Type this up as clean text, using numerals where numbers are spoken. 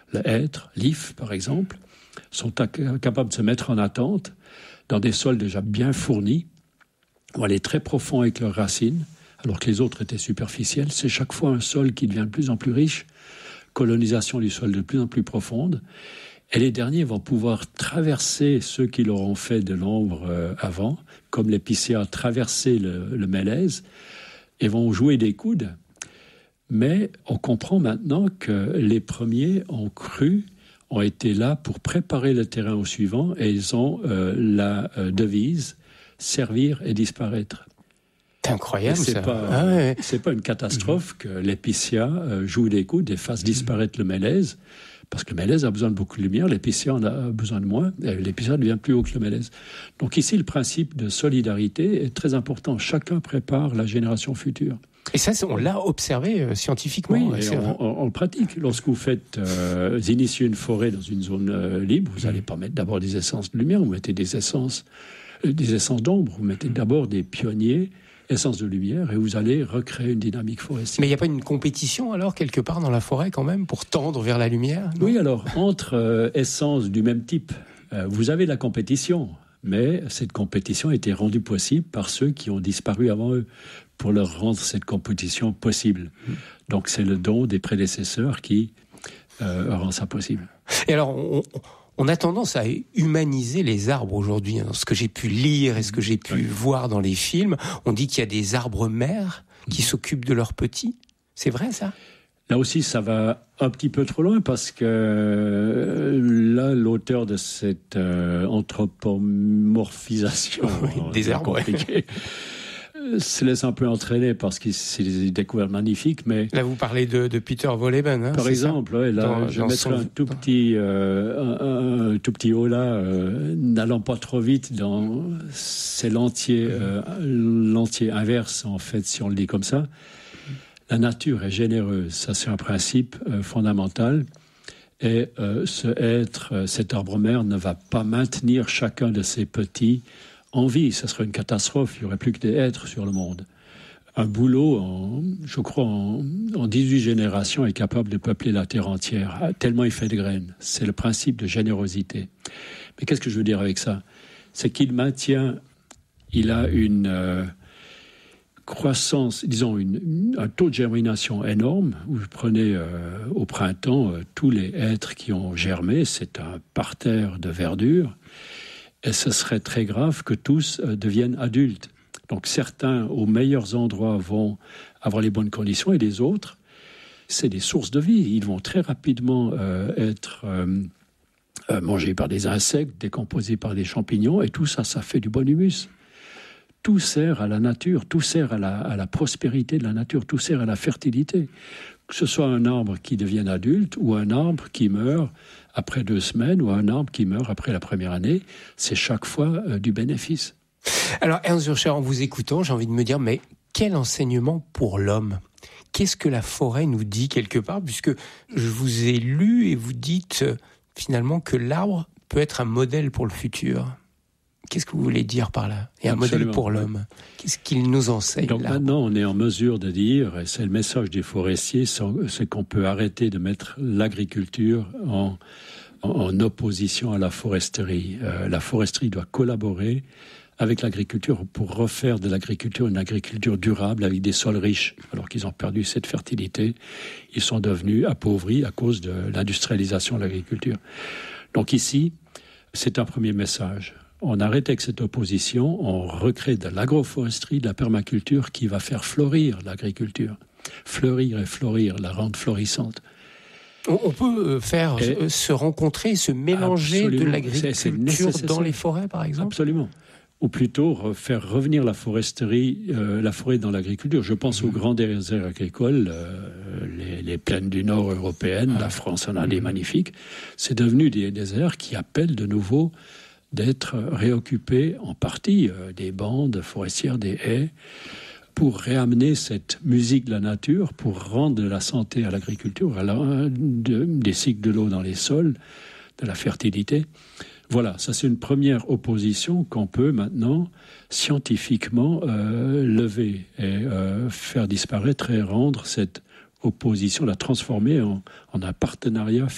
le hêtre, l'if par exemple, sont capables de se mettre en attente dans des sols déjà bien fournis, vont aller très profond avec leurs racines, alors que les autres étaient superficiels. C'est chaque fois un sol qui devient de plus en plus riche, colonisation du sol de plus en plus profonde, et les derniers vont pouvoir traverser ceux qui leur ont fait de l'ombre avant, comme l'épicéa traverser le mélèze, et vont jouer des coudes. Mais on comprend maintenant que les premiers ont été là pour préparer le terrain au suivant, et ils ont la devise « servir et disparaître ». C'est incroyable, ça. C'est pas une catastrophe que l'épicéa joue des coudes et fasse disparaître le mélèze, parce que le mélèze a besoin de beaucoup de lumière, l'épicéa en a besoin de moins, et l'épicéa devient plus haut que le mélèze. Donc ici, le principe de solidarité est très important. Chacun prépare la génération future. Et ça, on l'a observé scientifiquement. Oui, et on le pratique. Lorsque vous initiez une forêt dans une zone libre, vous n'allez pas mettre d'abord des essences de lumière, vous mettez des essences d'ombre, vous mettez d'abord des pionniers, essence de lumière, et vous allez recréer une dynamique forestière. Mais il n'y a pas une compétition alors quelque part dans la forêt quand même pour tendre vers la lumière, non ? Oui, alors entre essences du même type, vous avez la compétition, mais cette compétition a été rendue possible par ceux qui ont disparu avant eux, pour leur rendre cette compétition possible. Donc c'est le don des prédécesseurs qui rend ça possible. Et alors on a tendance à humaniser les arbres aujourd'hui. Ce que j'ai pu lire et ce que j'ai pu voir dans les films, on dit qu'il y a des arbres mères qui s'occupent de leurs petits. C'est vrai, ça ? Là aussi, ça va un petit peu trop loin parce que là, l'auteur de cette anthropomorphisation des arbres se laisse un peu entraîner parce que c'est des découvertes magnifiques, mais... Là, vous parlez de Peter Wolleben, hein, par exemple, ouais, là, je mettrai un tout petit holà, n'allant pas trop vite c'est l'entier inverse, en fait, si on le dit comme ça. La nature est généreuse, ça c'est un principe fondamental, et cet arbre-mère ne va pas maintenir chacun de ses petits en vie. Ça serait une catastrophe, il n'y aurait plus que des êtres sur le monde. Un bouleau, je crois, en 18 générations, est capable de peupler la terre entière, tellement il fait de graines. C'est le principe de générosité. Mais qu'est-ce que je veux dire avec ça ? C'est qu'il a une croissance, disons, un taux de germination énorme. Vous prenez au printemps tous les hêtres qui ont germé, c'est un parterre de verdure, et ce serait très grave que tous deviennent adultes. Donc certains, aux meilleurs endroits, vont avoir les bonnes conditions, et les autres, c'est des sources de vie. Ils vont très rapidement être mangés par des insectes, décomposés par des champignons, et tout ça, ça fait du bon humus. Tout sert à la nature, tout sert à la prospérité de la nature, tout sert à la fertilité. Que ce soit un arbre qui devienne adulte ou un arbre qui meurt après 2 semaines ou un arbre qui meurt après la première année, c'est chaque fois du bénéfice. Alors Ernst Zürcher, en vous écoutant, j'ai envie de me dire, mais quel enseignement pour l'homme ? Qu'est-ce que la forêt nous dit quelque part ? Puisque je vous ai lu et vous dites finalement que l'arbre peut être un modèle pour le futur. Qu'est-ce que vous voulez dire par là ? Et un modèle pour l'homme. Qu'est-ce qu'il nous enseigne ? Donc maintenant, on est en mesure de dire, et c'est le message des forestiers, c'est qu'on peut arrêter de mettre l'agriculture en opposition à la foresterie. La foresterie doit collaborer avec l'agriculture pour refaire de l'agriculture une agriculture durable avec des sols riches. Alors qu'ils ont perdu cette fertilité, ils sont devenus appauvris à cause de l'industrialisation de l'agriculture. Donc ici, c'est un premier message. On arrête avec cette opposition, on recrée de l'agroforesterie, de la permaculture qui va faire fleurir l'agriculture. Fleurir et florir, la rendre florissante. On peut se rencontrer, se mélanger absolument. De l'agriculture dans les forêts, par exemple ? Absolument. Ou plutôt faire revenir la foresterie, la forêt dans l'agriculture. Je pense aux grands déserts agricoles, les plaines du nord européennes, la France en a des magnifiques. C'est devenu des déserts qui appellent de nouveau d'être réoccupés en partie des bandes forestières, des haies, pour réamener cette musique de la nature, pour rendre de la santé à l'agriculture, des cycles de l'eau dans les sols, de la fertilité. Voilà, ça c'est une première opposition qu'on peut maintenant scientifiquement lever et faire disparaître et rendre cette opposition, la transformer en un partenariat